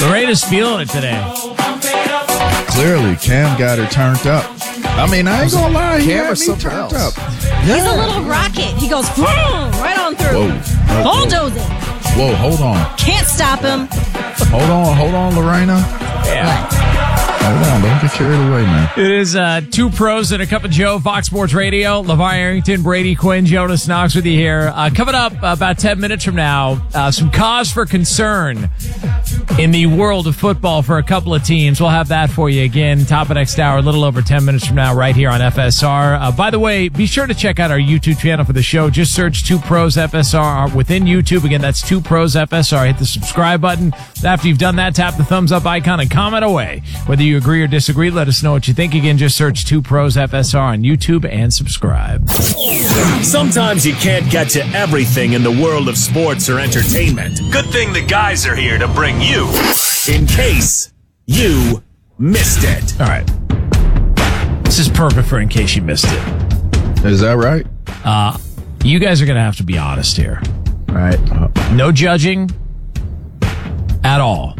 Lorena's feeling it today. Clearly, Cam got her turned up. I mean, I ain't gonna lie, he had me turned up. Yeah. He's a little rocket. He goes right on through. Whoa. Bulldozing. Whoa, hold on. Can't stop him. Hold on, Lorena. Yeah. Hold on, don't get carried away, man. It is Two Pros and a Cup of Joe, Fox Sports Radio. LeVar Arrington, Brady Quinn, Jonas Knox with you here. Coming up about 10 minutes from now, some cause for concern in the world of football for a couple of teams. We'll have that for you again, top of next hour, a little over 10 minutes from now, right here on FSR. By the way, be sure to check out our YouTube channel for the show. Just search Two Pros FSR within YouTube. Again, that's Two Pros FSR. Hit the subscribe button. After you've done that, tap the thumbs up icon and comment away. Whether you agree or disagree, let us know what you think. Again, just search Two Pros FSR on YouTube and subscribe. Sometimes you can't get to everything in the world of sports or entertainment. Good thing the guys are here to bring you in case you missed it. All right. This is perfect for in case you missed it. Is that right? You guys are going to have to be honest here. All right. No judging at all.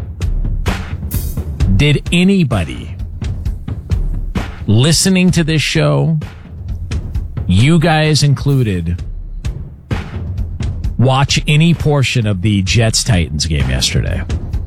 Did anybody listening to this show, you guys included, watch any portion of the Jets-Titans game yesterday?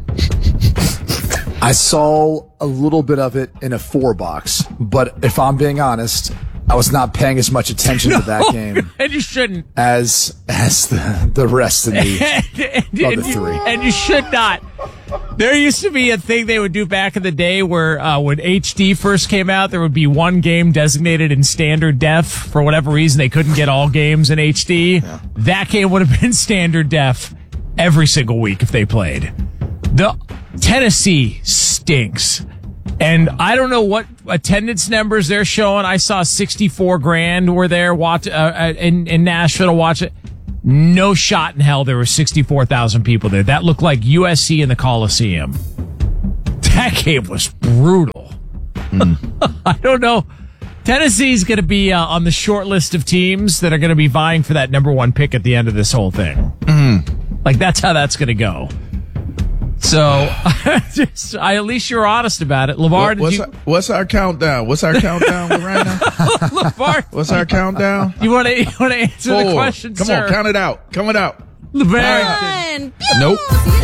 I saw a little bit of it in a 4-box, but if I'm being honest, I was not paying as much attention to that game. And you shouldn't. As the rest of the other three. And you should not. There used to be a thing they would do back in the day where when HD first came out, there would be one game designated in standard def. For whatever reason, they couldn't get all games in HD. Yeah. That game would have been standard def every single week if they played. The Tennessee stinks. And I don't know what attendance numbers they're showing. I saw 64 grand were there in Nashville to watch it. No shot in hell there were 64,000 people there. That looked like USC in the Coliseum. That game was brutal. I don't know. Tennessee's going to be on the short list of teams that are going to be vying for that number one pick at the end of this whole thing. Like, that's how that's going to go. So, at least you're honest about it. LeVar, what's our countdown? What's our countdown, Lorena? LeVar, what's our countdown? You want to answer 4. the question, Come sir? on, count it out. Count it out. LeVar. Nope.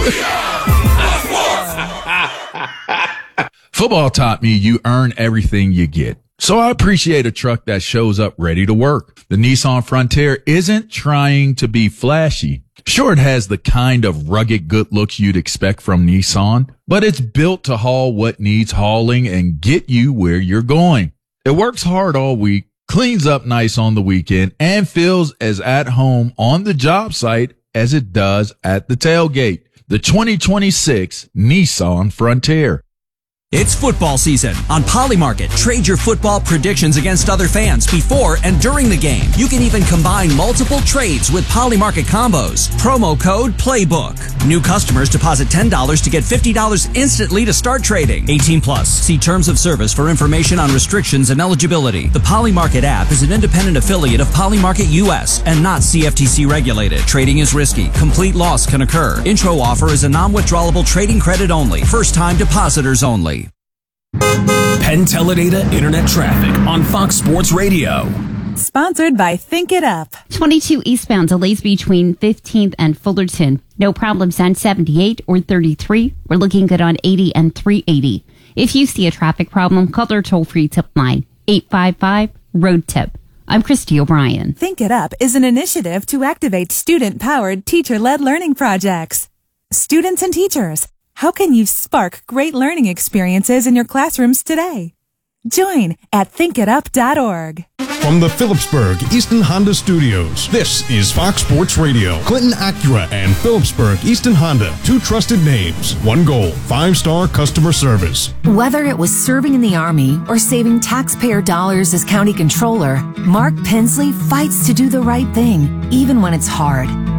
Football taught me you earn everything you get. So I appreciate a truck that shows up ready to work. The Nissan Frontier isn't trying to be flashy. Sure, it has the kind of rugged good looks you'd expect from Nissan, but it's built to haul what needs hauling and get you where you're going. It works hard all week, cleans up nice on the weekend, and feels as at home on the job site as it does at the tailgate. The 2026 Nissan Frontier. It's football season. On Polymarket, trade your football predictions against other fans before and during the game. You can even combine multiple trades with Polymarket combos. Promo code PLAYBOOK. New customers deposit $10 to get $50 instantly to start trading. 18 plus. See terms of service for information on restrictions and eligibility. The Polymarket app is an independent affiliate of Polymarket US and not CFTC regulated. Trading is risky. Complete loss can occur. Intro offer is a non-withdrawable trading credit only. First time depositors only. Penn Teledata Internet Traffic on Fox Sports Radio. Sponsored by Think It Up. 22 eastbound delays between 15th and Fullerton. No problems on 78 or 33. We're looking good on 80 and 380. If you see a traffic problem, call our toll-free tip line, 855-ROAD-TIP. I'm Christy O'Brien. Think It Up is an initiative to activate student-powered, teacher-led learning projects. Students and teachers, how can you spark great learning experiences in your classrooms today? Join at thinkitup.org. From the Phillipsburg Easton Honda Studios, this is Fox Sports Radio. Clinton Acura and Phillipsburg Easton Honda, two trusted names, one goal, 5-star customer service. Whether it was serving in the Army or saving taxpayer dollars as county controller, Mark Pensley fights to do the right thing, even when it's hard.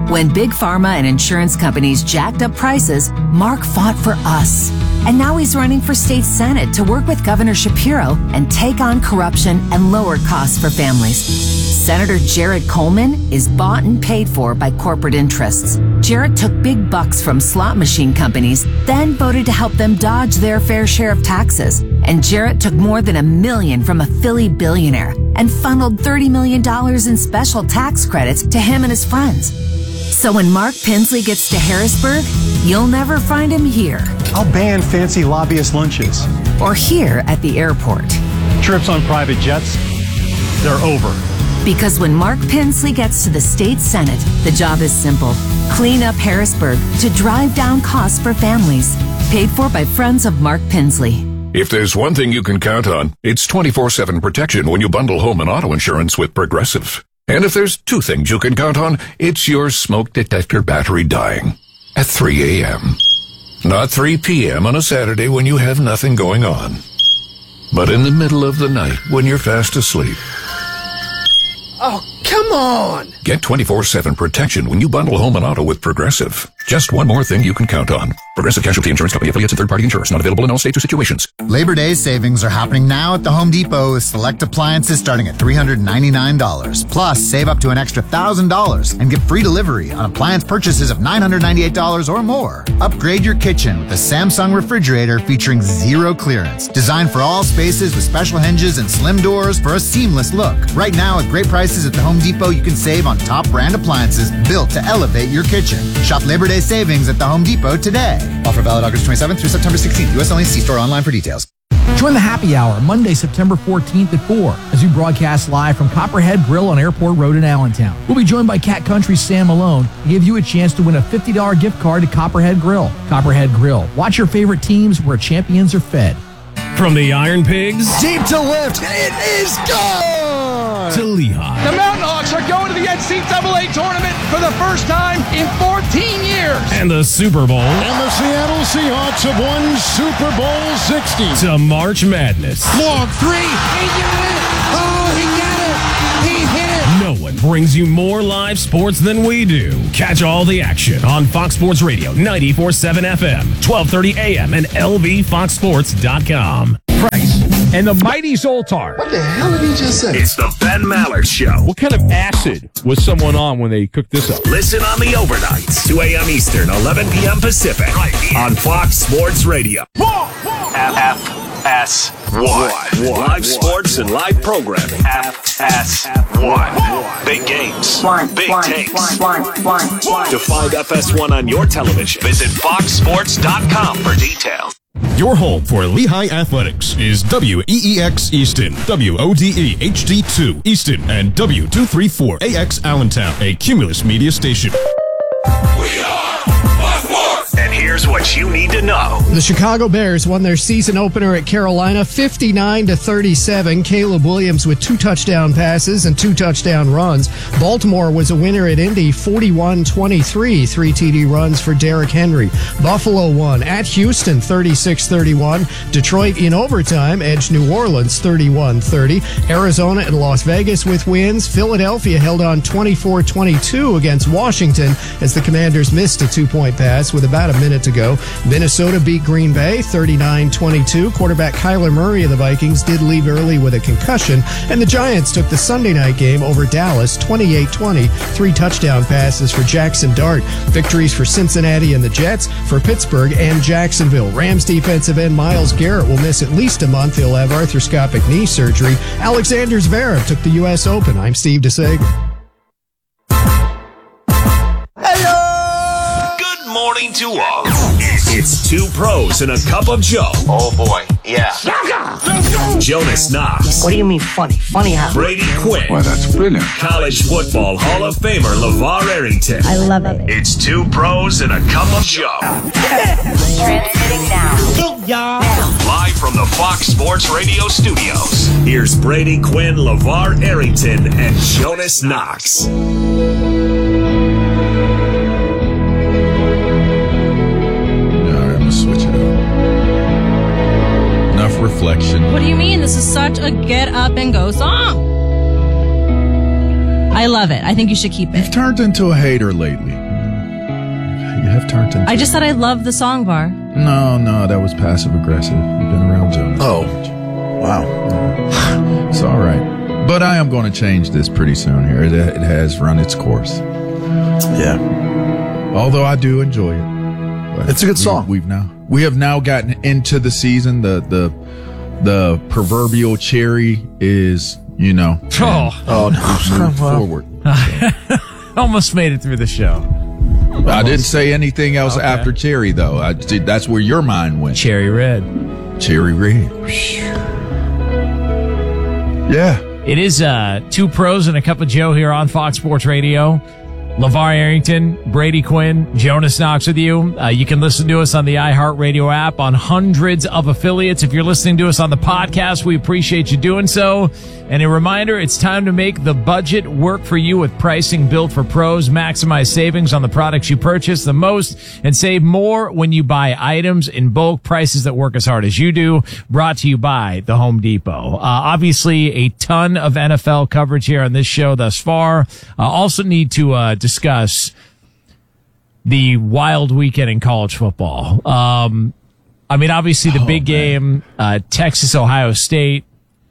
When big pharma and insurance companies jacked up prices, Mark fought for us. And now he's running for state senate to work with Governor Shapiro and take on corruption and lower costs for families. Senator Jared Coleman is bought and paid for by corporate interests. Jared took big bucks from slot machine companies, then voted to help them dodge their fair share of taxes. And Jared took more than $1 million from a Philly billionaire and funneled $30 million in special tax credits to him and his friends. So when Mark Pinsley gets to Harrisburg, you'll never find him here. I'll ban fancy lobbyist lunches. Or here at the airport. Trips on private jets, they're over. Because when Mark Pinsley gets to the state senate, the job is simple. Clean up Harrisburg to drive down costs for families. Paid for by friends of Mark Pinsley. If there's one thing you can count on, it's 24/7 protection when you bundle home and auto insurance with Progressive. And if there's two things you can count on, it's your smoke detector battery dying at 3 a.m. Not 3 p.m. on a Saturday when you have nothing going on, but in the middle of the night when you're fast asleep. Oh, come on! Get 24/7 protection when you bundle home and auto with Progressive. Just one more thing you can count on. Progressive Casualty Insurance Company affiliates and third-party insurers. Not available in all states or situations. Labor Day savings are happening now at the Home Depot with select appliances starting at $399. Plus, save up to an extra $1,000 and get free delivery on appliance purchases of $998 or more. Upgrade your kitchen with a Samsung refrigerator featuring zero clearance. Designed for all spaces with special hinges and slim doors for a seamless look. Right now, at great prices at the Home Depot, you can save on top brand appliances built to elevate your kitchen. Shop Labor Day savings at the Home Depot today. Offer valid August 27th through September 16th. U.S. only. See store online for details. Join the happy hour Monday, September 14th at 4 as we broadcast live from Copperhead Grill on Airport Road in Allentown. We'll be joined by Cat Country's Sam Malone to give you a chance to win a $50 gift card to Copperhead Grill. Copperhead Grill. Watch your favorite teams where champions are fed. From the Iron Pigs Deep to left, it is gone! to Lehigh. The Mountain Hawks are going to the NCAA tournament for the first time in 14 years. And the Super Bowl. And the Seattle Seahawks have won Super Bowl 60. To March Madness. Long three. He got it. Oh, he got it. He hit it. No one brings you more live sports than we do. Catch all the action on Fox Sports Radio, 94.7 FM, 1230 AM, and LVFoxSports.com. Price and the mighty Zoltar. What the hell did he just say? It's the Ben Maller Show. What kind of acid was someone on when they cooked this up? Listen on the overnights, 2 a.m. Eastern, 11 p.m. Pacific, right here on Fox Sports Radio. FS1. Live sports and live programming. FS1. Big games. Big takes. To find FS1 on your television, visit foxsports.com for details. Your home for Lehigh Athletics is WEEX Easton, WODE HD2 Easton, and W234AX Allentown, a Cumulus media station. And here's what you need to know. The Chicago Bears won their season opener at Carolina 59-37. Caleb Williams with 2 touchdown passes and 2 touchdown runs. Baltimore was a winner at Indy 41-23. 3 TD runs for Derrick Henry. Buffalo won at Houston 36-31. Detroit in overtime edged New Orleans 31-30. Arizona and Las Vegas with wins. Philadelphia held on 24-22 against Washington as the Commanders missed a 2-point pass with about a minute to go. Minnesota beat Green Bay 39-22. Quarterback Kyler Murray of the Vikings did leave early with a concussion, and the Giants took the Sunday night game over Dallas 28-20. 3 touchdown passes for Jackson Dart. Victories for Cincinnati and the Jets, for Pittsburgh and Jacksonville. Rams defensive end Myles Garrett will miss at least a month. He'll have arthroscopic knee surgery. Alexander Zverev took the U.S. Open. I'm Steve DeSager. Morning to all. It's 2 pros and a cup of Joe. Oh boy, yeah. Jonas Knox. What do you mean funny? Funny how? Brady Quinn. Why, that's brilliant. College football Hall of Famer LeVar Arrington. I love it. It's 2 pros and a cup of Joe. Transmitting now. Live from the Fox Sports Radio studios. Here's Brady Quinn, LeVar Arrington, and Jonas Knox. Switch it up. Enough reflection. What do you mean? This is such a get up and go song. I I love it. I think you should keep it. You've turned into a hater lately. You have turned into. I just said I love the song bar. No, that was passive aggressive. You've been around Jonas. Oh, wow. It's all right. But I am going to change this pretty soon here. It has run its course. Yeah. Although I do enjoy it. But it's a good song. We have now gotten into the season. The proverbial cherry is, no. Move forward. Almost made it through the show. I didn't say anything else after cherry, though. That's where your mind went. Cherry red. Cherry red. Yeah. It is two pros and a cup of Joe here on Fox Sports Radio. LeVar Arrington, Brady Quinn, Jonas Knox with you. You can listen to us on the iHeartRadio app on hundreds of affiliates. If you're listening to us on the podcast, we appreciate you doing so. And a reminder, it's time to make the budget work for you with pricing built for pros. Maximize savings on the products you purchase the most and save more when you buy items in bulk. Prices that work as hard as you do. Brought to you by the Home Depot. Obviously, a ton of NFL coverage here on this show thus far. Also need to discuss the wild weekend in college football. Obviously the big game, Texas, Ohio State.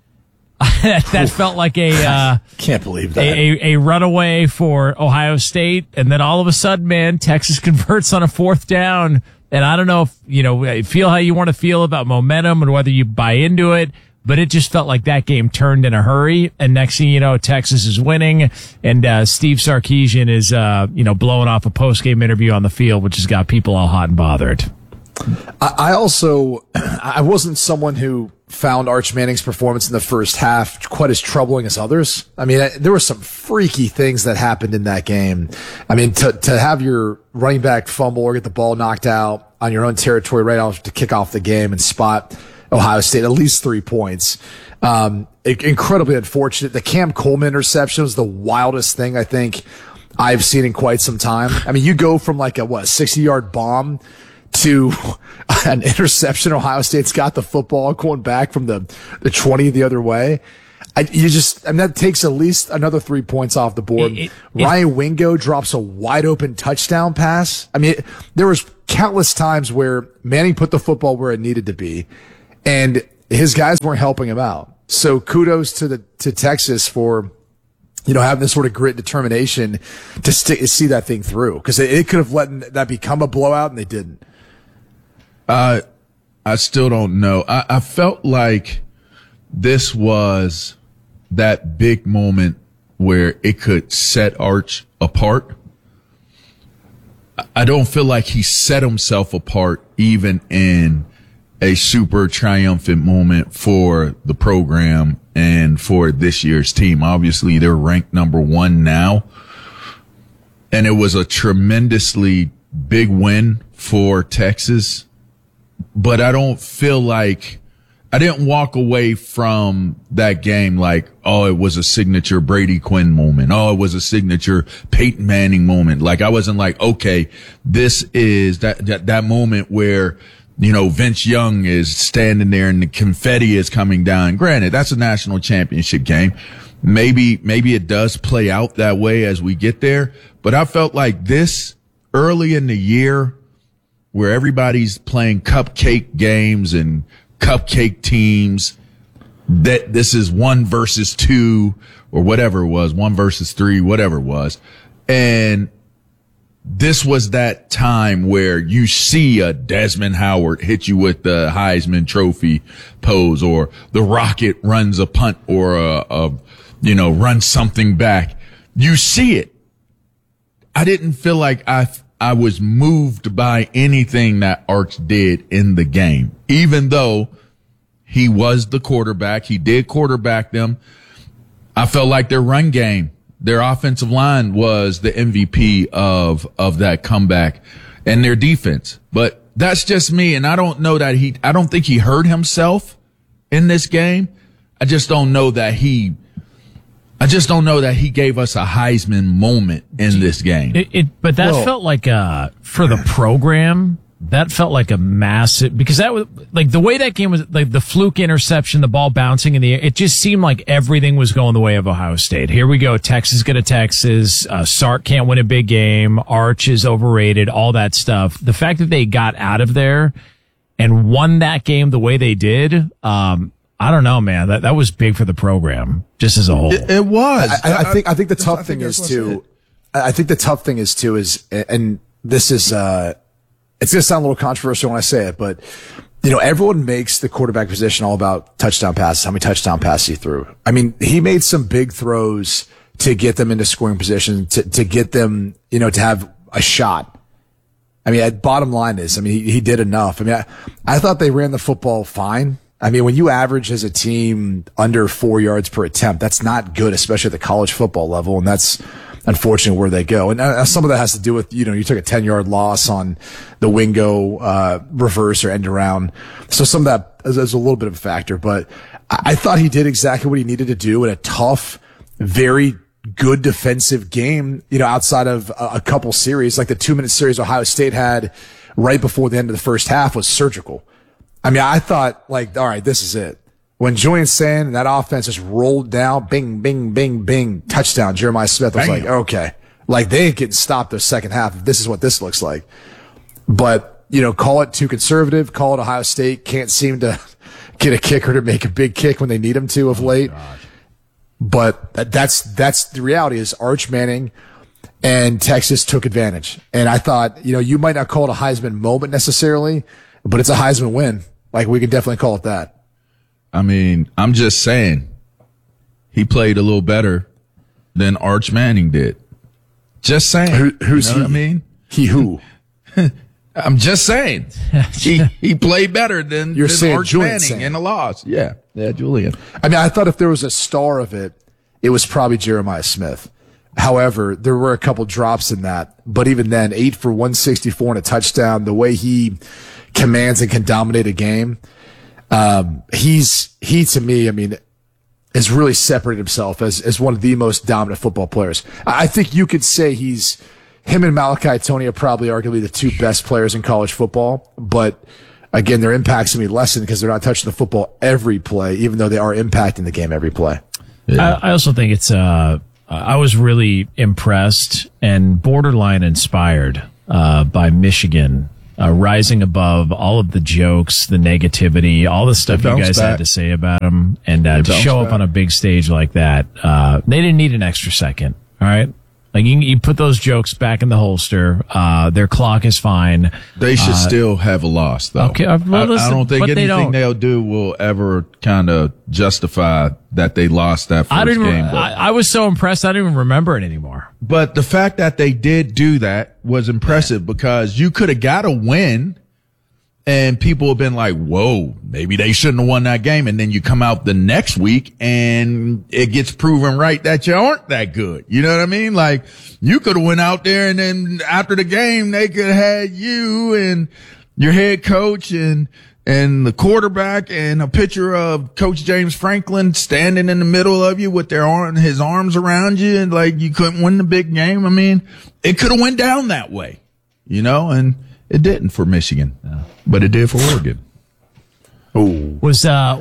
that felt like a can't believe that a runaway for Ohio State, and then all of a sudden, man, Texas converts on a 4th down. And I don't know if feel how you want to feel about momentum and whether you buy into it, but it just felt like that game turned in a hurry. And next thing you know, Texas is winning, and Steve Sarkisian is blowing off a post game interview on the field, which has got people all hot and bothered. I wasn't someone who found Arch Manning's performance in the first half quite as troubling as others. I mean, there were some freaky things that happened in that game. I mean, to have your running back fumble or get the ball knocked out on your own territory right off to kick off the game and spot Ohio State at least 3 points. Incredibly unfortunate. The Cam Coleman interception was the wildest thing I think I've seen in quite some time. I mean, you go from like a 60-yard bomb to an interception. Ohio State's got the football going back from the 20 the other way. That takes at least another 3 points off the board. Ryan Wingo drops a wide open touchdown pass. I mean, there was countless times where Manning put the football where it needed to be, and his guys weren't helping him out. So kudos to Texas for having this sort of grit and determination to see that thing through, because it could have let that become a blowout, and they didn't. I still don't know. I felt like this was that big moment where it could set Arch apart. I don't feel like he set himself apart even in a super triumphant moment for the program and for this year's team. Obviously, they're ranked number 1 now, and it was a tremendously big win for Texas. But I don't feel like I didn't walk away from that game like, oh, it was a signature Brady Quinn moment. Oh, it was a signature Peyton Manning moment. Like, I wasn't like, okay, this is that moment where, Vince Young is standing there and the confetti is coming down. Granted, that's a national championship game. Maybe it does play out that way as we get there. But I felt like this early in the year, where everybody's playing cupcake games and cupcake teams, that this is 1 versus 2 or whatever it was, 1 versus 3, whatever it was. And this was that time where you see a Desmond Howard hit you with the Heisman Trophy pose, or the Rocket runs a punt or runs something back. You see it. I didn't feel like I was moved by anything that Arch did in the game, even though he was the quarterback. He did quarterback them. I felt like their run game, their offensive line was the MVP of that comeback, and their defense. But that's just me. And I don't know that I don't think he hurt himself in this game. I just don't know that he gave us a Heisman moment in this game. But that felt like, for the program, That felt like a massive, because that was like the way that game was, like the fluke interception, the ball bouncing in the air. It just seemed like everything was going the way of Ohio State. Here we go. Texas go to Texas. Sark can't win a big game. Arch is overrated. All that stuff. The fact that they got out of there and won that game the way they did, I don't know, man. That was big for the program, just as a whole. It was. I think the tough thing is too. I think the tough thing is too is, and this is it's going to sound a little controversial when I say it, but everyone makes the quarterback position all about touchdown passes. How many touchdown passes he threw? I mean, he made some big throws to get them into scoring position, to get them, to have a shot. I mean, bottom line is, he did enough. I mean, I thought they ran the football fine. I mean, when you average as a team under 4 yards per attempt, that's not good, especially at the college football level. And that's unfortunately where they go. And some of that has to do with, you took a 10-yard loss on the Wingo, reverse or end around. So some of that is a little bit of a factor, but I thought he did exactly what he needed to do in a tough, very good defensive game, outside of a couple series, like the 2-minute series Ohio State had right before the end of the first half was surgical. I mean, I thought all right, this is it. When Julian Sand and that offense just rolled down, bing, bing, bing, bing, touchdown, Jeremiah Smith, I was like, okay, they ain't getting stopped the second half if this is what this looks like. But, call it too conservative, call it Ohio State can't seem to get a kicker to make a big kick when they need him to of late. But that's the reality is Arch Manning and Texas took advantage. And I thought, you might not call it a Heisman moment necessarily, but it's a Heisman win. Like, we can definitely call it that. I mean, I'm just saying he played a little better than Arch Manning did. Just saying. Who's he? What I mean, he who? I'm just saying he played better than Arch Julian Manning in the loss. Yeah, Julian. I mean, I thought if there was a star of it, it was probably Jeremiah Smith. However, there were a couple drops in that, but even then, 8 for 164 and a touchdown. The way he commands and can dominate a game. He to me, I mean, has really separated himself as one of the most dominant football players. I think you could say him and Malachi Tony are probably arguably the two best players in college football. But again, their impact's going to be lessened because they're not touching the football every play, even though they are impacting the game every play. Yeah. I also think I was really impressed and borderline inspired, by Michigan. Rising above all of the jokes, the negativity, all the stuff you guys had to say about them, and to show up on a big stage like that, they didn't need an extra second. All right, like you put those jokes back in the holster. Their clock is fine. They should still have a loss, though. Okay, well, listen, I don't think anything they'll do will ever kind of justify that they lost that first game. I was so impressed, I don't even remember it anymore. But the fact that they did do that was impressive because you could have got a win and people have been like, whoa, maybe they shouldn't have won that game. And then you come out the next week and it gets proven right that you aren't that good. You know what I mean? Like you could have went out there and then after the game, they could have had you and your head coach and the quarterback and a picture of Coach James Franklin standing in the middle of you with his arms around you, and like you couldn't win the big game. I mean, it could have went down that way, and it didn't for Michigan, but it did for Oregon. Oh, that's a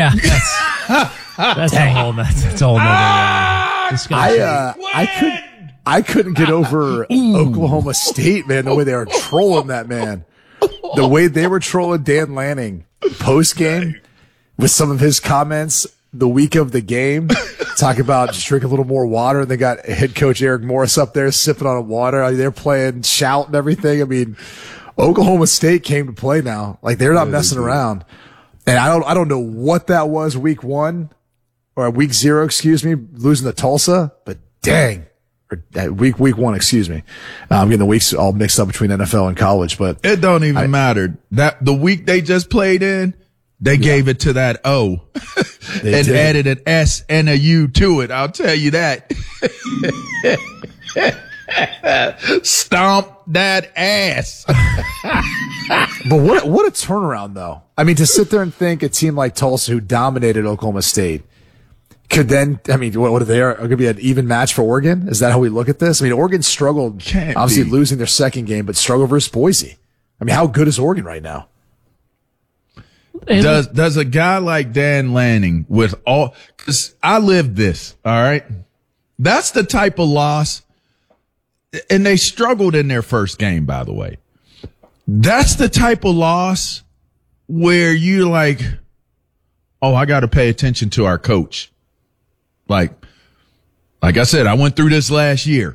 whole nother discussion. I couldn't get over Oklahoma State, man. The way they were trolling that man. The way they were trolling Dan Lanning post game with some of his comments the week of the game, talk about just drink a little more water. They got head coach Eric Morris up there sipping on water. They're playing shout and everything. I mean, Oklahoma State came to play now. Like they're not messing around. And I don't know what that was week 1 or week 0, losing to Tulsa, but dang. Week 1, excuse me. I'm getting the weeks all mixed up between NFL and college, but it don't even matter. That the week they just played in, they gave it to that O and added an S and a U to it. I'll tell you that. Stomp that ass. But what a turnaround though. I mean, to sit there and think a team like Tulsa who dominated Oklahoma State could then, I mean, what are they going to be an even match for Oregon? Is that how we look at this? I mean, Oregon struggled, obviously losing their second game, but struggled versus Boise. I mean, how good is Oregon right now? Does a guy like Dan Lanning with all, cause I lived this, all right? That's the type of loss, and they struggled in their first game, by the way. That's the type of loss where you're like, oh, I got to pay attention to our coach. Like I said, I went through this last year.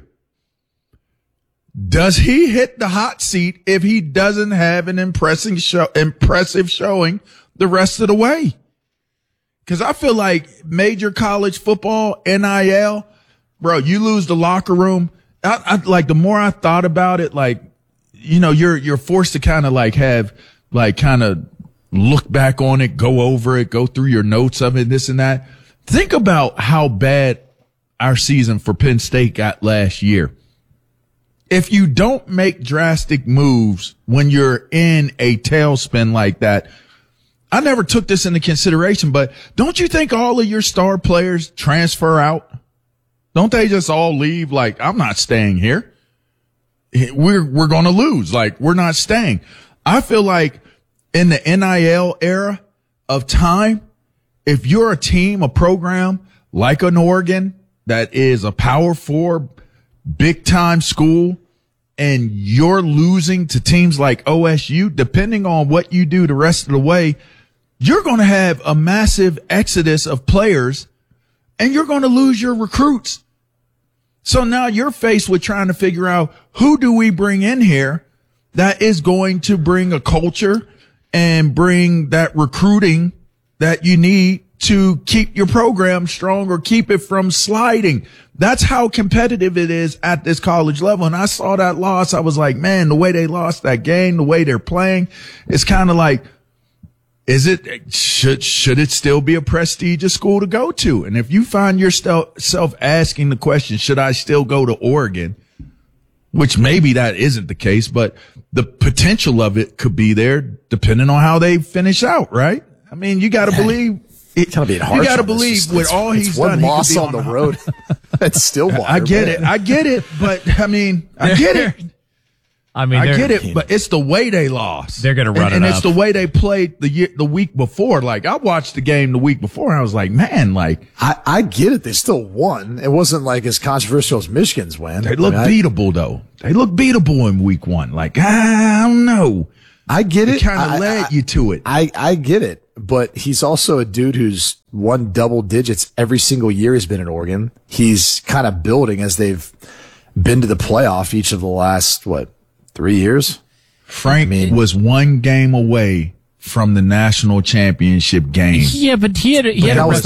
Does he hit the hot seat if he doesn't have an impressive showing the rest of the way? Because I feel like major college football, NIL, bro, you lose the locker room. I like, the more I thought about it, like, you know, you're forced to kind of like have, like, kind of look back on it, go over it, go through your notes of it, this and that. Think about how bad our season for Penn State got last year. If you don't make drastic moves when you're in a tailspin like that, I never took this into consideration, but don't you think all of your star players transfer out? Don't they just all leave? Like, I'm not staying here. We're going to lose. Like, we're not staying. I feel like in the NIL era of time, if you're a team, a program like an Oregon that is a Power 4 big time school, and you're losing to teams like OSU, depending on what you do the rest of the way, you're going to have a massive exodus of players, and you're going to lose your recruits. So now you're faced with trying to figure out, who do we bring in here that is going to bring a culture and bring that recruiting that you need to keep your program strong or keep it from sliding. That's how competitive it is at this college level. And I saw that loss. I was like, man, the way they lost that game, the way they're playing, it's kind of like, should it still be a prestigious school to go to? And if you find yourself asking the question, should I still go to Oregon? Which maybe that isn't the case, but the potential of it could be there depending on how they finish out, right? I mean, you got to believe. It's gonna be harsh. You got to believe with all he's done. One loss on the road. It's still water. I get it. But I mean, I get it. I get it, but it's the way they lost. They're going to run it up. And it's the way they played the week before. Like, I watched the game the week before, and I was like, man, like. I get it. They still won. It wasn't like as controversial as Michigan's win. They look beatable, though. They look beatable in week one. Like, I don't know. I get it. Kind of led you to it. I get it. But he's also a dude who's won double digits every single year he's been in Oregon. He's kind of building as they've been to the playoff each of the last, 3 years? Frank was one game away from the national championship game. Yeah, but he had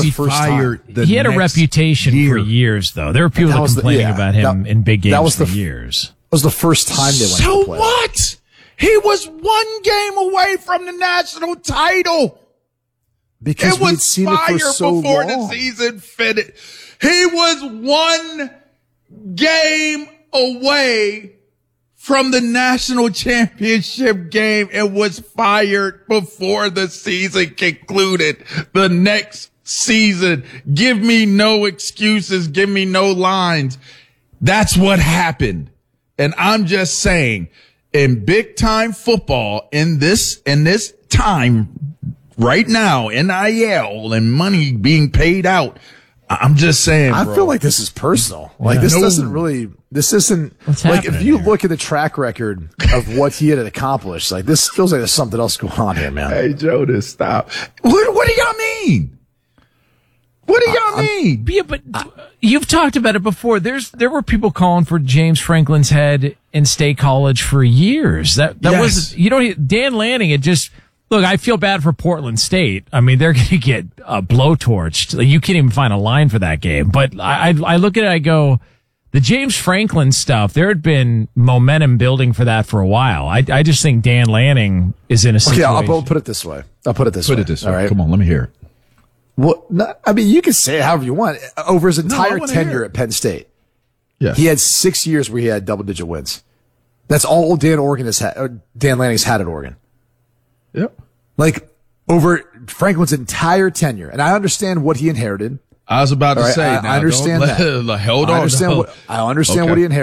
a reputation for years, though. There were people that complaining about him in big games for years. It was the first time they went to the playoff. So what? He was one game away from the national title. Because it was fire before long. The season finished. He was one game away from the national championship game and was fired before the season concluded. The next season, give me no excuses, give me no lines. That's what happened. And I'm just saying, in big time football, in this time right now, NIL and money being paid out, I'm just saying, I feel like this is personal. Like, this isn't like, if you look at the track record of what he had accomplished, like, this feels like there's something else going on here, man. Hey, Jonas, stop. What do y'all mean? What do y'all mean? Yeah, but you've talked about it before. There were people calling for James Franklin's head in State College for years. That was, Dan Lanning had just, look, I feel bad for Portland State. I mean, they're going to get blowtorched. You can't even find a line for that game. But I look at it, I go, the James Franklin stuff, there had been momentum building for that for a while. I just think Dan Lanning is in a situation. Okay, I'll put it this way. All right? Come on, let me hear it. Well, I mean, you can say it however you want. Over his entire tenure at Penn State, he had 6 years where he had double-digit wins. That's all Dan Lanning's had at Oregon. Yep. Like, over Franklin's entire tenure. And I understand what he inherited. I was about to say, I understand that. Hold on. I understand what he inherited.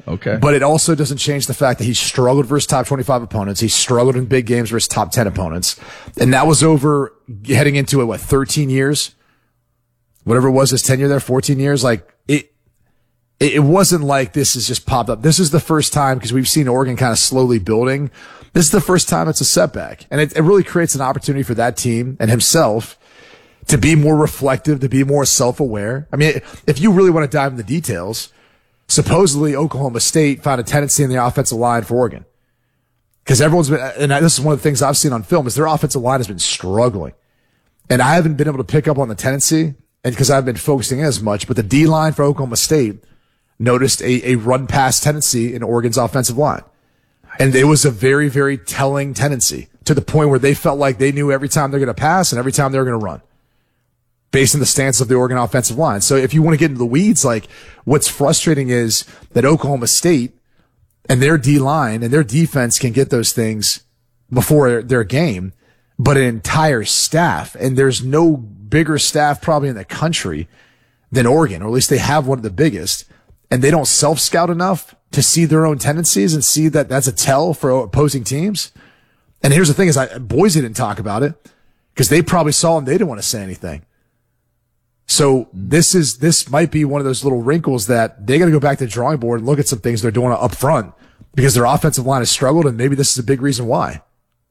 Okay. But it also doesn't change the fact that he struggled versus top 25 opponents. He struggled in big games versus top 10 opponents. And that was over heading into it, 13 years? Whatever it was, his tenure there, 14 years. Like, it wasn't like this has just popped up. This is the first time, because we've seen Oregon kind of slowly building. This is the first time it's a setback. And it really creates an opportunity for that team and himself to be more reflective, to be more self-aware. I mean, if you really want to dive into the details, supposedly Oklahoma State found a tendency in the offensive line for Oregon. Because everyone's been, and this is one of the things I've seen on film, is their offensive line has been struggling. And I haven't been able to pick up on the tendency, and because I've been focusing in as much, but the D-line for Oklahoma State noticed a run-pass tendency in Oregon's offensive line. And it was a very, very telling tendency to the point where they felt like they knew every time they're going to pass and every time they're going to run based on the stance of the Oregon offensive line. So if you want to get into the weeds, like what's frustrating is that Oklahoma State and their D-line and their defense can get those things before their game, but an entire staff, and there's no bigger staff probably in the country than Oregon, or at least they have one of the biggest, and they don't self-scout enough to see their own tendencies and see that that's a tell for opposing teams. And here's the thing is Boise didn't talk about it because they probably saw and they didn't want to say anything. So this might be one of those little wrinkles that they got to go back to the drawing board and look at some things they're doing up front because their offensive line has struggled, and maybe this is a big reason why.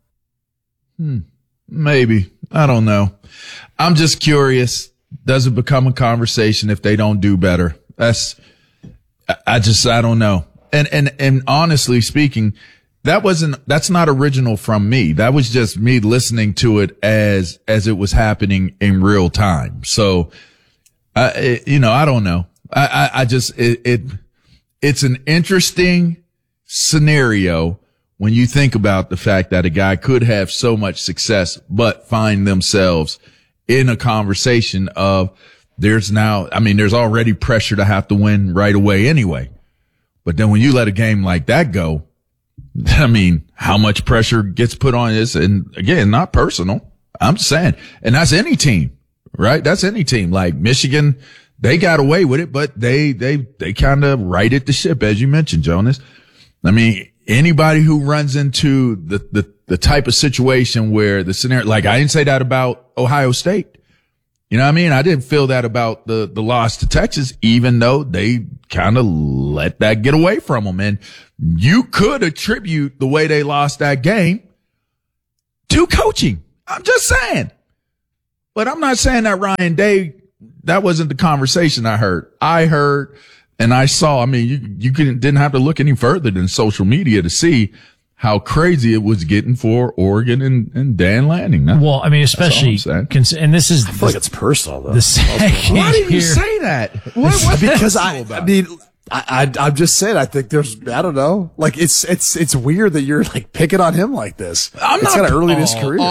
Maybe. I don't know. I'm just curious. Does it become a conversation if they don't do better? I don't know. And honestly speaking, that's not original from me. That was just me listening to it as it was happening in real time. So, I don't know. It's an interesting scenario when you think about the fact that a guy could have so much success, but find themselves in a conversation of there's already pressure to have to win right away anyway. But then when you let a game like that go, I mean, how much pressure gets put on this? And again, not personal. I'm just saying, and that's any team, right? That's any team. Like Michigan, they got away with it, but they kind of righted the ship, as you mentioned, Jonas. I mean, anybody who runs into the type of situation where the scenario, like I didn't say that about Ohio State. You know what I mean? I didn't feel that about the loss to Texas, even though they kind of let that get away from them. And you could attribute the way they lost that game to coaching. I'm just saying. But I'm not saying that Ryan Day, that wasn't the conversation I heard. I heard and I saw, I mean, you didn't have to look any further than social media to see how crazy it was getting for Oregon and Dan Lanning. Well, I mean, especially, and this is, I feel like it's personal though. Why did you say that? Because I'm just saying, I think I don't know. Like it's weird that you're like picking on him like this. It's kind of early in his career.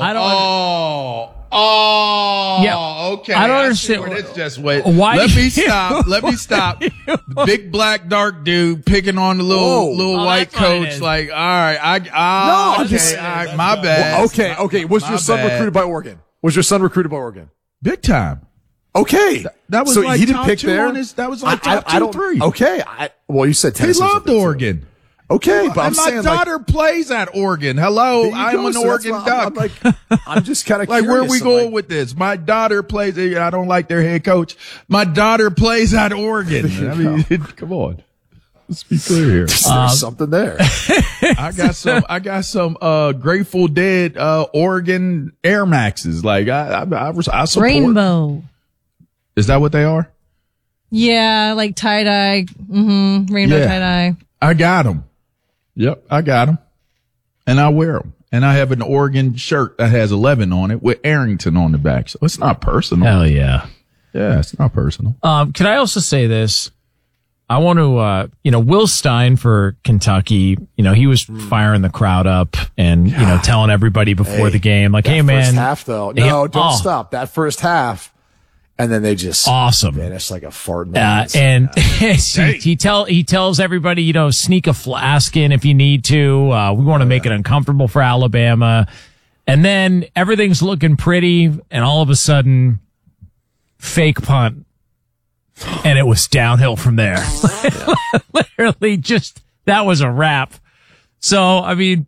Okay. I don't understand. It's just wait. Why? Let me stop. Let me stop. Big black dark dude picking on the little white coach. Like, all right, my bad. Okay. Was your son recruited by Oregon? Big time. Okay, that was so like he didn't top pick two there. On his, that was like top 2-3. Okay, well you said Tennessee. He loved Oregon. Okay, but and my daughter plays at Oregon. Hello, I'm an Oregon Duck. I'm just kind of like, where are we going with this? My daughter plays. I don't like their head coach. My daughter plays at Oregon. I mean, come on. Let's be clear here. There's something there. I got some Grateful Dead Oregon Air Maxes. Like I support. Rainbow. Is that what they are? Yeah, like tie dye. Rainbow tie dye. I got them. Yep, I got them, and I wear them. And I have an Oregon shirt that has 11 on it with Arrington on the back. So it's not personal. Hell yeah. Yeah, it's not personal. Can I also say this? I want to, Will Stein for Kentucky, he was firing the crowd up and, telling everybody before the game, like, hey, man. First half, though. No, don't stop. That first half. And then they just vanished like a fart in the hands. And he tells everybody, sneak a flask in if you need to. We want to make it uncomfortable for Alabama. And then everything's looking pretty. And all of a sudden, fake punt. and it was downhill from there. Literally just, that was a wrap. So, I mean,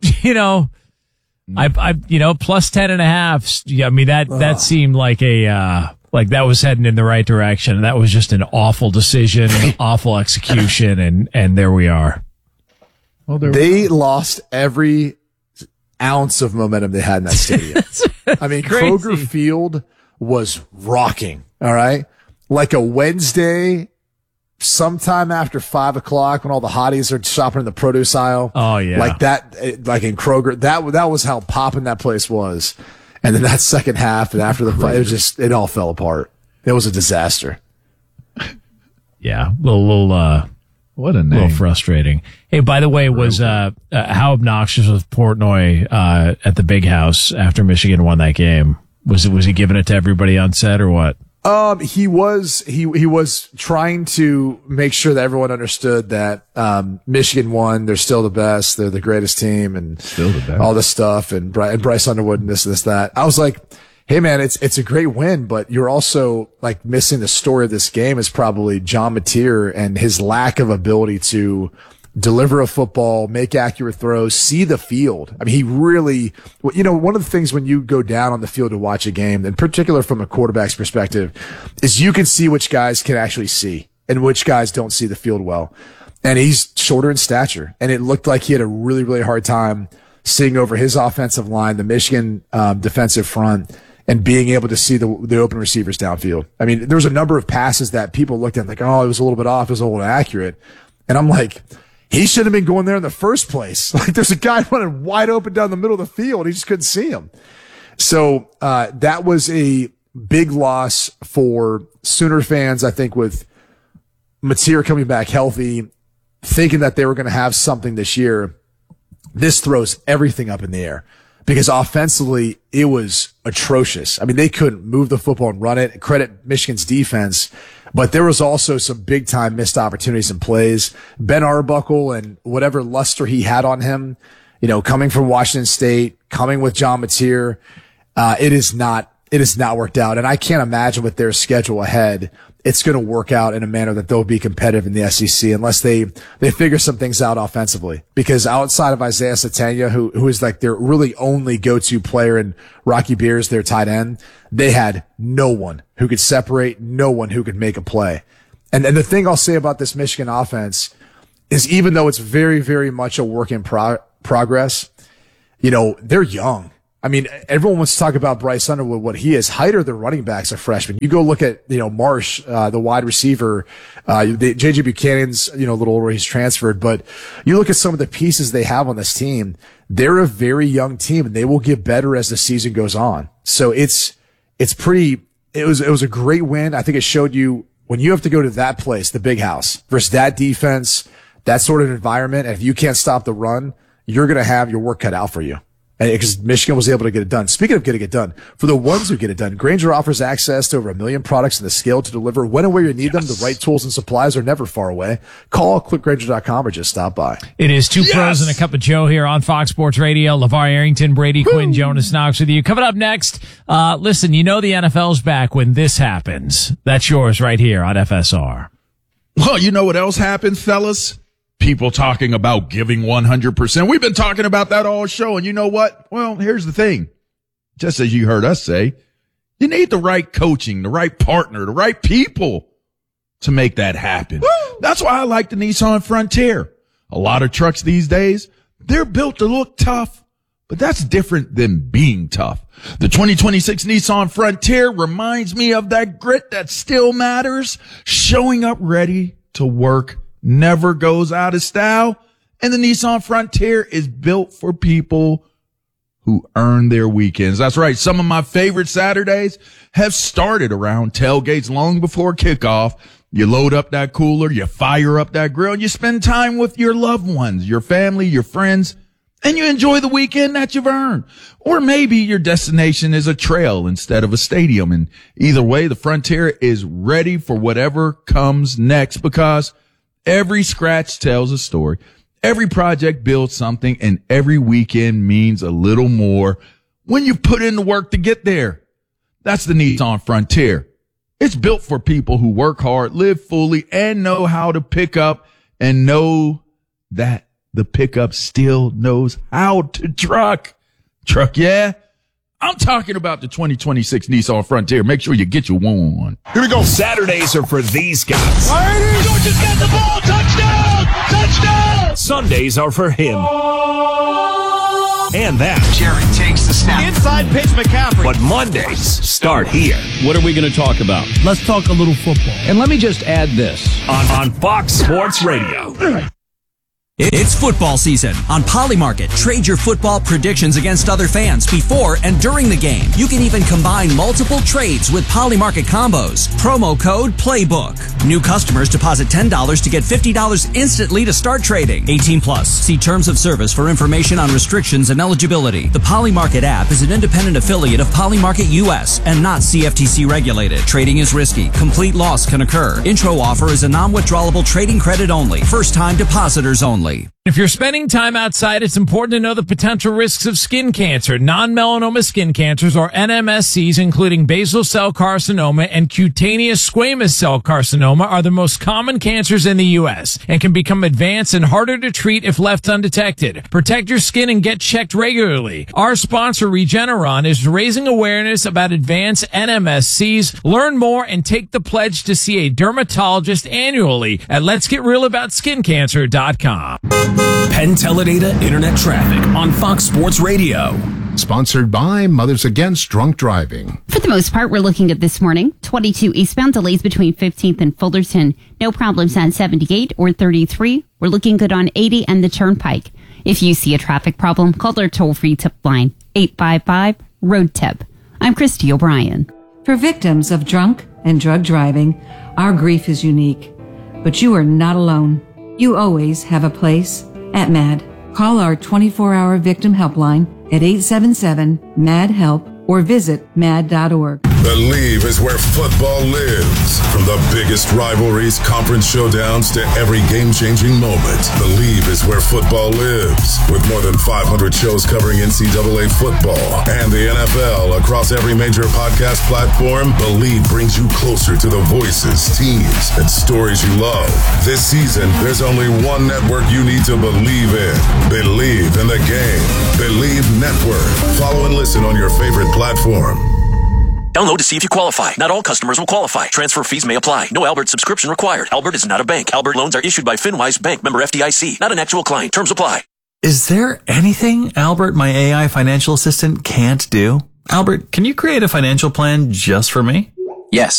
I plus 10.5. Yeah, I mean, that seemed like like that was heading in the right direction. That was just an awful decision, awful execution, and there we are. Well, they lost every ounce of momentum they had in that stadium. I mean, crazy. Kroger Field was rocking. All right. Like a Wednesday, sometime after 5 o'clock when all the hotties are shopping in the produce aisle. Oh yeah. Like that, like in Kroger, that was how popping that place was. And then that second half and after the fight, it all fell apart. It was a disaster. Yeah. Little what a name. Little frustrating. Hey, by the way, was how obnoxious was Portnoy at the Big House after Michigan won that game? Was he giving it to everybody on set or what? He was trying to make sure that everyone understood that Michigan won. They're still the best. They're the greatest team, and still the best. All this stuff, and Bryce Underwood and this, that. I was like, hey man, it's a great win, but you're also like missing the story of this game is probably John Mateer and his lack of ability to deliver a football, make accurate throws, see the field. I mean, he really, one of the things when you go down on the field to watch a game, in particular from a quarterback's perspective, is you can see which guys can actually see and which guys don't see the field well. And he's shorter in stature, and it looked like he had a really, really hard time seeing over his offensive line, the Michigan defensive front, and being able to see the open receivers downfield. I mean, there was a number of passes that people looked at like, oh, it was a little bit off, it was a little inaccurate. And I'm like, he should have been going there in the first place. Like, there's a guy running wide open down the middle of the field. He just couldn't see him. So, that was a big loss for Sooner fans, I think, with Mateer coming back healthy, thinking that they were going to have something this year. This throws everything up in the air because offensively it was atrocious. I mean, they couldn't move the football and run it. Credit Michigan's defense. But there was also some big time missed opportunities and plays. Ben Arbuckle and whatever luster he had on him, coming from Washington State, coming with John Mateer, it is not worked out. And I can't imagine with their schedule ahead, it's going to work out in a manner that they'll be competitive in the SEC unless they figure some things out offensively. Because outside of Isaiah Satania, who is like their really only go-to player, and Rocky Beers, their tight end, they had no one who could separate, no one who could make a play. And the thing I'll say about this Michigan offense is even though it's very, very much a work in progress, they're young. I mean, everyone wants to talk about Bryce Underwood, what he is. Hyder, the running backs, a freshman. You go look at, Marsh, the wide receiver, JJ Buchanan's, a little older, he's transferred, but you look at some of the pieces they have on this team. They're a very young team and they will get better as the season goes on. So it was a great win. I think it showed you when you have to go to that place, the Big House, versus that defense, that sort of environment. And if you can't stop the run, you're going to have your work cut out for you. Because Michigan was able to get it done. Speaking of getting it done, for the ones who get it done, Grainger offers access to over 1 million products and the scale to deliver when and where you need them. The right tools and supplies are never far away. Call clickgrainger.com or just stop by. It is two pros and a cup of Joe here on Fox Sports Radio. LeVar Arrington, Brady Quinn, Jonas Knox with you. Coming up next, listen, the NFL's back when this happens. That's yours right here on FSR. Well, you know what else happens, fellas? People talking about giving 100%. We've been talking about that all show. And you know what? Well, here's the thing. Just as you heard us say, you need the right coaching, the right partner, the right people to make that happen. Woo! That's why I like the Nissan Frontier. A lot of trucks these days, they're built to look tough, but that's different than being tough. The 2026 Nissan Frontier reminds me of that grit that still matters, showing up ready to work, never goes out of style. And the Nissan Frontier is built for people who earn their weekends. That's right. Some of my favorite Saturdays have started around tailgates long before kickoff. You load up that cooler, you fire up that grill, and you spend time with your loved ones, your family, your friends, and you enjoy the weekend that you've earned. Or maybe your destination is a trail instead of a stadium. And either way, the Frontier is ready for whatever comes next because every scratch tells a story. Every project builds something, and every weekend means a little more when you put in the work to get there. That's the Nissan Frontier. It's built for people who work hard, live fully, and know how to pick up and know that the pickup still knows how to truck. Truck, yeah? I'm talking about the 2026 Nissan Frontier. Make sure you get your one. Here we go. Saturdays are for these guys. Georgia's got the ball. Touchdown! Touchdown! Sundays are for him. And that. Jerry takes the snap. Inside pitch, McCaffrey. But Mondays start here. What are we going to talk about? Let's talk a little football. And let me just add this. On Fox Sports Radio. It's football season. On Polymarket, trade your football predictions against other fans before and during the game. You can even combine multiple trades with Polymarket combos. Promo code PLAYBOOK. New customers deposit $10 to get $50 instantly to start trading. 18 plus. See terms of service for information on restrictions and eligibility. The Polymarket app is an independent affiliate of Polymarket US and not CFTC regulated. Trading is risky. Complete loss can occur. Intro offer is a non-withdrawable trading credit only. First time depositors only. If you're spending time outside, it's important to know the potential risks of skin cancer. Non-melanoma skin cancers, or NMSCs, including basal cell carcinoma and cutaneous squamous cell carcinoma, are the most common cancers in the U.S. and can become advanced and harder to treat if left undetected. Protect your skin and get checked regularly. Our sponsor, Regeneron, is raising awareness about advanced NMSCs. Learn more and take the pledge to see a dermatologist annually at letsgetrealaboutSkinCancer.com. Penn Teledata Internet Traffic on Fox Sports Radio. Sponsored by Mothers Against Drunk Driving. For the most part, we're looking at this morning. 22 eastbound delays between 15th and Fullerton. No problems on 78 or 33. We're looking good on 80 and the Turnpike. If you see a traffic problem, call our toll-free tip line, 855-ROAD-TIP. I'm Christy O'Brien. For victims of drunk and drug driving, our grief is unique. But you are not alone. You always have a place at MAD. Call our 24-hour victim helpline at 877-MAD-HELP or visit mad.org. Believe is where football lives. From the biggest rivalries, conference showdowns, to every game-changing moment. Believe is where football lives. With more than 500 shows covering NCAA football and the NFL across every major podcast platform, Believe brings you closer to the voices, teams, and stories you love. This season, there's only one network you need to believe in. Believe in the game. Believe Network. Follow and listen on your favorite platform. Download to see if you qualify. Not all customers will qualify. Transfer fees may apply. No Albert subscription required. Albert is not a bank. Albert loans are issued by FinWise Bank, member FDIC. Not an actual client. Terms apply. Is there anything Albert, my AI financial assistant, can't do? Albert, can you create a financial plan just for me? Yes.